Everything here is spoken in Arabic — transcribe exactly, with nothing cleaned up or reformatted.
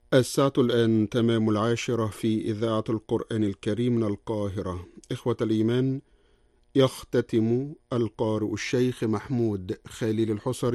الساعة الآن تمام العاشرة في إذاعة القرآن الكريم من القاهرة. إخوة الإيمان، يختتم القارئ الشيخ محمود خليل الحصري